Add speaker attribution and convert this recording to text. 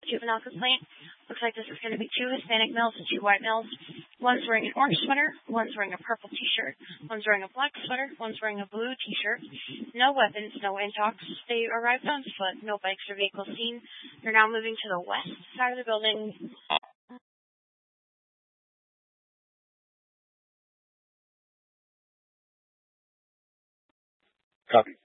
Speaker 1: juvenile complaint. Looks like this is going to be 2 Hispanic males and 2 white males. One's wearing an orange sweater, one's wearing a purple t-shirt, one's wearing a black sweater, one's wearing a blue t-shirt. No weapons, no intox. They arrived on foot, no bikes or vehicles seen. They're now moving to the west side of the building.
Speaker 2: Copy.